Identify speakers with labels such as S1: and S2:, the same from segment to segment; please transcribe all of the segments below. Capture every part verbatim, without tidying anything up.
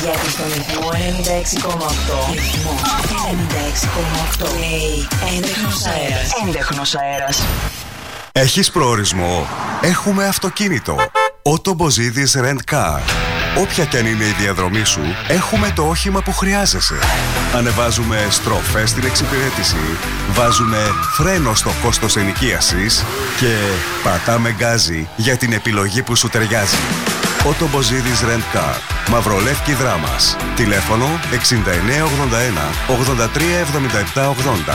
S1: Γιατί στον ρυθμό ενενήντα έξι κόμμα οκτώ ρυθμό ενενήντα έξι κόμμα οκτώ λέει έντεχνος αέρας. Έντεχνος αέρας.
S2: Έχεις προορισμό? Έχουμε αυτοκίνητο. Ότο Μποζίδης Rent Car. Όποια κι αν είναι η διαδρομή σου, έχουμε το όχημα που χρειάζεσαι. Ανεβάζουμε στροφές στην εξυπηρέτηση, βάζουμε φρένο στο κόστος ενοικίασης και πατάμε γκάζι για την επιλογή που σου ταιριάζει. Ότο Μποζίδης Rent Car. Μαυρολεύκη Δράμας. Τηλέφωνο εξήντα εννέα ογδόντα ένα ογδόντα τρία εβδομήντα επτά ογδόντα.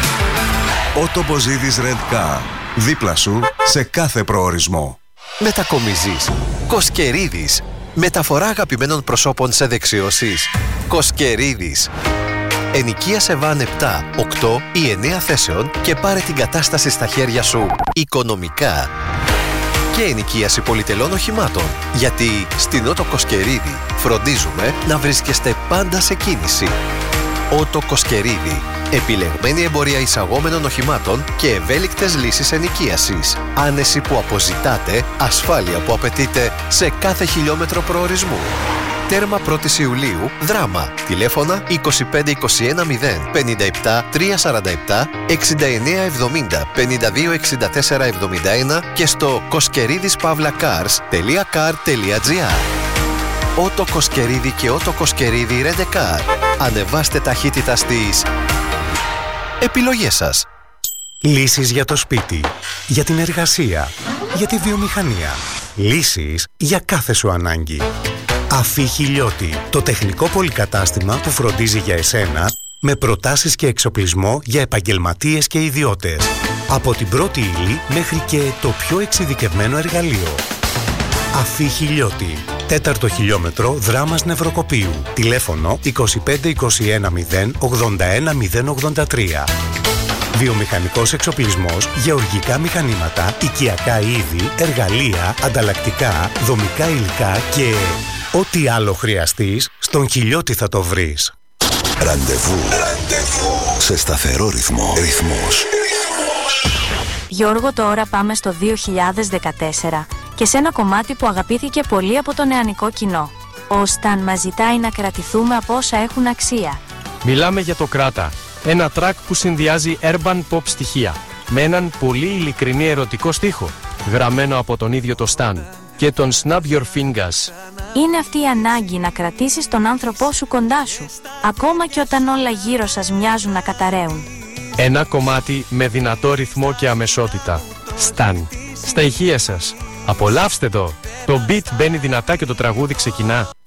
S2: Ότο Μποζίδης Rent Car. Δίπλα σου σε κάθε προορισμό.
S3: Μετακομίζεις. Κοσκερίδης. Μεταφορά αγαπημένων προσώπων σε δεξιώσεις. Κοσκερίδης. Ενοικίασε βαν επτά, οκτώ ή εννέα θέσεων και πάρε την κατάσταση στα χέρια σου οικονομικά. Και ενοικίαση πολυτελών οχημάτων. Γιατί στην Ότο Κοσκερίδη φροντίζουμε να βρίσκεστε πάντα σε κίνηση. Ότο Κοσκερίδη. Επιλεγμένη εμπορία εισαγόμενων οχημάτων και ευέλικτες λύσεις ενοικίασης. Άνεση που αποζητάτε, ασφάλεια που απαιτείτε σε κάθε χιλιόμετρο προορισμού. Τέρμα πρώτη Ιουλίου, Δράμα. Τηλέφωνα είκοσι πέντε είκοσι ένα μηδέν πενήντα επτά τριακόσια σαράντα επτά εξήντα εννέα εβδομήντα πενήντα δύο εξήντα τέσσερα εβδομήντα ένα και στο koskeridispavlacars τελεία car τελεία gr. Ότο Κοσκερίδη και Ότο Κοσκερίδη Rent-A-Car. Ανεβάστε ταχύτητα στις επιλογές σας.
S4: Λύσεις για το σπίτι, για την εργασία, για τη βιομηχανία. Λύσεις για κάθε σου ανάγκη. Αφή Χιλιώτη, το τεχνικό πολυκατάστημα που φροντίζει για εσένα με προτάσεις και εξοπλισμό για επαγγελματίες και ιδιώτες. Από την πρώτη ύλη μέχρι και το πιο εξειδικευμένο εργαλείο. Αφή Χιλιώτη, τέταρτο χιλιόμετρο Δράμας Νευροκοπείου. Τηλέφωνο είκοσι πέντε είκοσι ένα μηδέν ογδόντα ένα μηδέν ογδόντα τρία. Βιομηχανικός εξοπλισμός, γεωργικά μηχανήματα, οικιακά είδη, εργαλεία, ανταλλακτικά, δομικά υλικά και ό,τι άλλο χρειαστείς, στον Χιλιώτη θα το βρεις.
S5: Ραντεβού. Ραντεβού. Σε σταθερό ρυθμό. Ρυθμός.
S6: Γιώργο, τώρα πάμε στο δύο χιλιάδες δεκατέσσερα και σε ένα κομμάτι που αγαπήθηκε πολύ από το νεανικό κοινό. Ο Σταν μας ζητάει να κρατηθούμε από όσα έχουν αξία.
S7: Μιλάμε για το Κράτα, ένα τρακ που συνδυάζει urban pop στοιχεία με έναν πολύ ειλικρινή ερωτικό στίχο, γραμμένο από τον ίδιο το Σταν και τον Snap Your Fingers.
S6: Είναι αυτή η ανάγκη να κρατήσεις τον άνθρωπό σου κοντά σου, ακόμα και όταν όλα γύρω σας μοιάζουν να καταραίουν.
S7: Ένα κομμάτι με δυνατό ρυθμό και αμεσότητα. Σταν. Στα ηχεία σας. Απολαύστε το. Το beat μπαίνει δυνατά και το τραγούδι ξεκινά.